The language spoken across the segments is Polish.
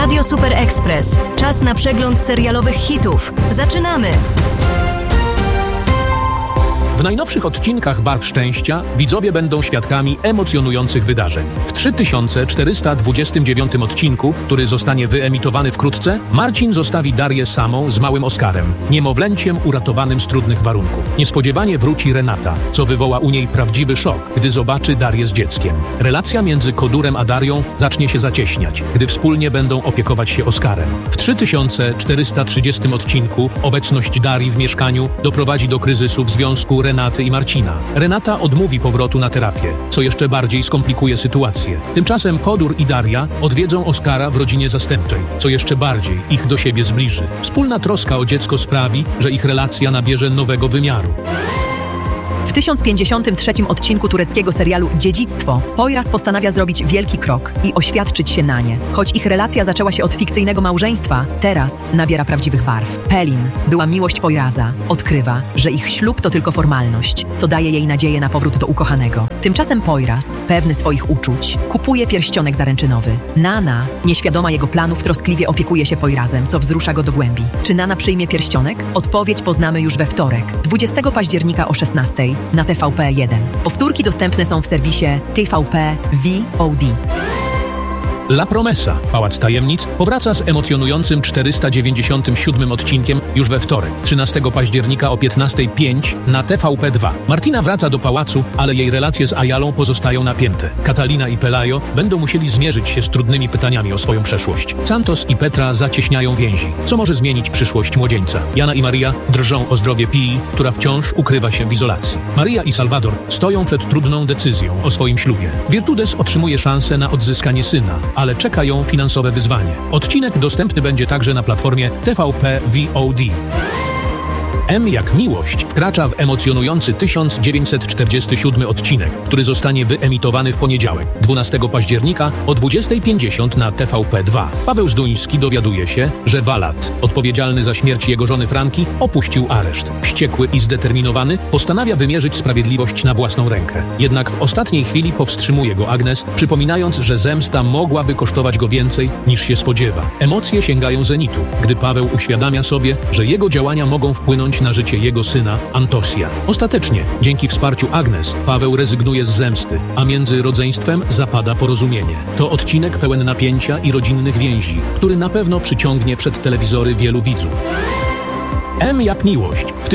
Radio Super Express. Czas na przegląd serialowych hitów. Zaczynamy! W najnowszych odcinkach Barw Szczęścia widzowie będą świadkami emocjonujących wydarzeń. W 3429 odcinku, który zostanie wyemitowany wkrótce, Marcin zostawi Darię samą z małym Oskarem, niemowlęciem uratowanym z trudnych warunków. Niespodziewanie wróci Renata, co wywoła u niej prawdziwy szok, gdy zobaczy Darię z dzieckiem. Relacja między Kodurem a Darią zacznie się zacieśniać, gdy wspólnie będą opiekować się Oskarem. W 3430 odcinku obecność Darii w mieszkaniu doprowadzi do kryzysu w związku Renaty i Marcina. Renata odmówi powrotu na terapię, co jeszcze bardziej skomplikuje sytuację. Tymczasem Kodur i Daria odwiedzą Oskara w rodzinie zastępczej, co jeszcze bardziej ich do siebie zbliży. Wspólna troska o dziecko sprawi, że ich relacja nabierze nowego wymiaru. W 1053 odcinku tureckiego serialu Dziedzictwo Poyraz postanawia zrobić wielki krok i oświadczyć się na nie. Choć ich relacja zaczęła się od fikcyjnego małżeństwa, teraz nabiera prawdziwych barw. Pelin, była miłość Poyraza, odkrywa, że ich ślub to tylko formalność, co daje jej nadzieję na powrót do ukochanego. Tymczasem Poyraz, pewny swoich uczuć, kupuje pierścionek zaręczynowy. Nana, nieświadoma jego planów, troskliwie opiekuje się Poyrazem, co wzrusza go do głębi. Czy Nana przyjmie pierścionek? Odpowiedź poznamy już we wtorek, 20 października o 16:00 na TVP1. Powtórki dostępne są w serwisie TVP VOD. La Promesa, Pałac Tajemnic, powraca z emocjonującym 497 odcinkiem już we wtorek, 13 października o 15:05 na TVP2. Martina wraca do pałacu, ale jej relacje z Ayalą pozostają napięte. Catalina i Pelayo będą musieli zmierzyć się z trudnymi pytaniami o swoją przeszłość. Santos i Petra zacieśniają więzi, co może zmienić przyszłość młodzieńca. Jana i Maria drżą o zdrowie Pii, która wciąż ukrywa się w izolacji. Maria i Salvador stoją przed trudną decyzją o swoim ślubie. Virtudes otrzymuje szansę na odzyskanie syna, ale czeka ją finansowe wyzwanie. Odcinek dostępny będzie także na platformie TVP VOD. M jak miłość wkracza w emocjonujący 1947 odcinek, który zostanie wyemitowany w poniedziałek, 12 października o 20:50 na TVP2. Paweł Zduński dowiaduje się, że Walat, odpowiedzialny za śmierć jego żony Franki, opuścił areszt. Wściekły i zdeterminowany postanawia wymierzyć sprawiedliwość na własną rękę. Jednak w ostatniej chwili powstrzymuje go Agnes, przypominając, że zemsta mogłaby kosztować go więcej niż się spodziewa. Emocje sięgają zenitu, gdy Paweł uświadamia sobie, że jego działania mogą wpłynąć na życie jego syna Antosia. Ostatecznie, dzięki wsparciu Agnes, Paweł rezygnuje z zemsty, a między rodzeństwem zapada porozumienie. To odcinek pełen napięcia i rodzinnych więzi, który na pewno przyciągnie przed telewizory wielu widzów. M jak miłość w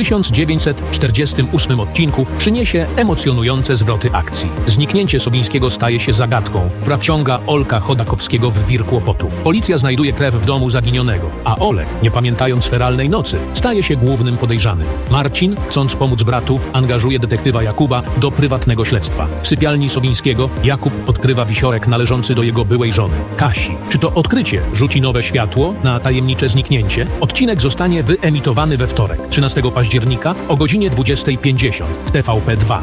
1948 odcinku przyniesie emocjonujące zwroty akcji. Zniknięcie Sowińskiego staje się zagadką, która wciąga Olka Chodakowskiego w wir kłopotów. Policja znajduje krew w domu zaginionego, a Olek, nie pamiętając feralnej nocy, staje się głównym podejrzanym. Marcin, chcąc pomóc bratu, angażuje detektywa Jakuba do prywatnego śledztwa. W sypialni Sowińskiego Jakub odkrywa wisiorek należący do jego byłej żony, Kasi. Czy to odkrycie rzuci nowe światło na tajemnicze zniknięcie? Odcinek zostanie wyemitowany we wtorek, 13 października o godzinie 20:50 w TVP2.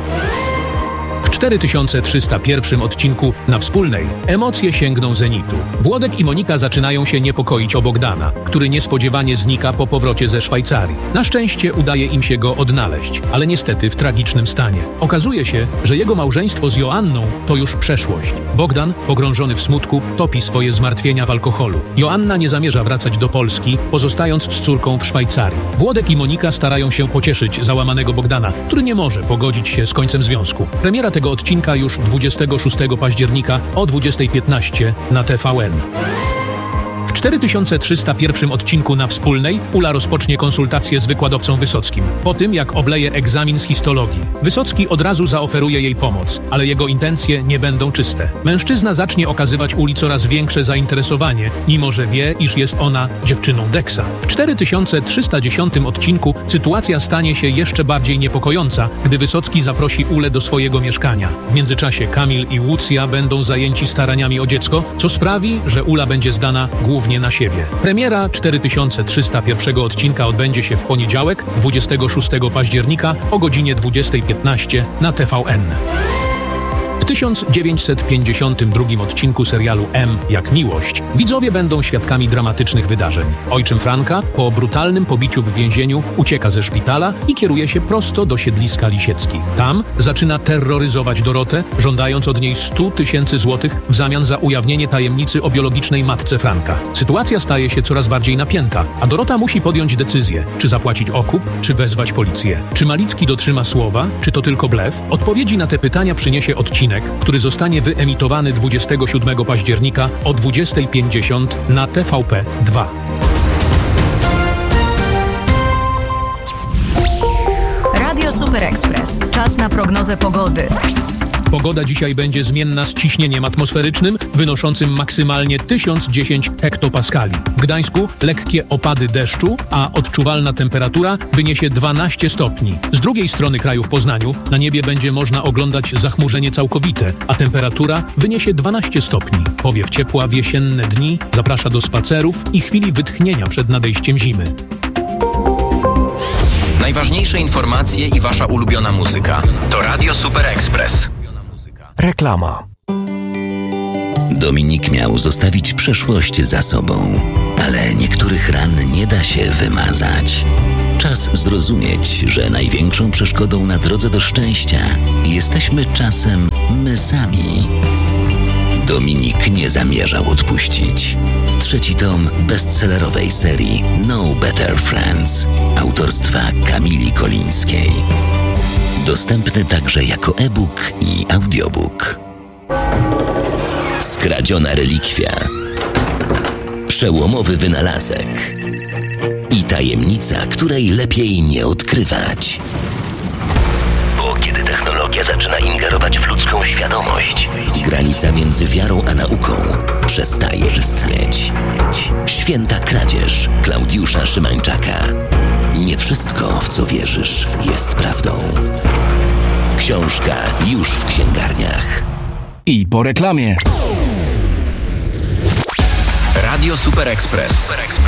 W 4301 odcinku na Wspólnej emocje sięgną zenitu. Włodek i Monika zaczynają się niepokoić o Bogdana, który niespodziewanie znika po powrocie ze Szwajcarii. Na szczęście udaje im się go odnaleźć, ale niestety w tragicznym stanie. Okazuje się, że jego małżeństwo z Joanną to już przeszłość. Bogdan, pogrążony w smutku, topi swoje zmartwienia w alkoholu. Joanna nie zamierza wracać do Polski, pozostając z córką w Szwajcarii. Włodek i Monika starają się pocieszyć załamanego Bogdana, który nie może pogodzić się z końcem związku. Premiera tego odcinka już 26 października o 20:15 na TVN. W 4301 odcinku na Wspólnej Ula rozpocznie konsultacje z wykładowcą Wysockim. Po tym, jak obleje egzamin z histologii, Wysocki od razu zaoferuje jej pomoc, ale jego intencje nie będą czyste. Mężczyzna zacznie okazywać Uli coraz większe zainteresowanie, mimo że wie, iż jest ona dziewczyną Deksa. W 4310 odcinku sytuacja stanie się jeszcze bardziej niepokojąca, gdy Wysocki zaprosi Ulę do swojego mieszkania. W międzyczasie Kamil i Łucja będą zajęci staraniami o dziecko, co sprawi, że Ula będzie zdana głównie na siebie. Premiera 4301 odcinka odbędzie się w poniedziałek, 26 października o godzinie 20:15 na TVN. W 1952 odcinku serialu M jak miłość widzowie będą świadkami dramatycznych wydarzeń. Ojczym Franka po brutalnym pobiciu w więzieniu ucieka ze szpitala i kieruje się prosto do siedliska Lisieckich. Tam zaczyna terroryzować Dorotę, żądając od niej 100 000 złotych w zamian za ujawnienie tajemnicy o biologicznej matce Franka. Sytuacja staje się coraz bardziej napięta, a Dorota musi podjąć decyzję, czy zapłacić okup, czy wezwać policję. Czy Malicki dotrzyma słowa, czy to tylko blef? Odpowiedzi na te pytania przyniesie odcinek, który zostanie wyemitowany 27 października o 20:50 na TVP 2. Radio Super Express. Czas na prognozę pogody. Pogoda dzisiaj będzie zmienna z ciśnieniem atmosferycznym wynoszącym maksymalnie 1010 hektopaskali. W Gdańsku lekkie opady deszczu, a odczuwalna temperatura wyniesie 12 stopni. Z drugiej strony kraju w Poznaniu na niebie będzie można oglądać zachmurzenie całkowite, a temperatura wyniesie 12 stopni. Powiew ciepła w jesienne dni zaprasza do spacerów i chwili wytchnienia przed nadejściem zimy. Najważniejsze informacje i wasza ulubiona muzyka to Radio Super Express. Reklama. Dominik miał zostawić przeszłość za sobą, ale niektórych ran nie da się wymazać. Czas zrozumieć, że największą przeszkodą na drodze do szczęścia jesteśmy czasem my sami. Dominik nie zamierzał odpuścić. 3. tom bestsellerowej serii No Better Friends autorstwa Kamili Kolińskiej. Dostępny także jako e-book i audiobook. Skradziona relikwia. Przełomowy wynalazek. I tajemnica, której lepiej nie odkrywać. Bo kiedy technologia zaczyna ingerować w ludzką świadomość, granica między wiarą a nauką przestaje istnieć. Święta kradzież Klaudiusza Szymańczaka. Nie wszystko, w co wierzysz, jest prawdą. Książka już w księgarniach. I po reklamie. Radio Super Express.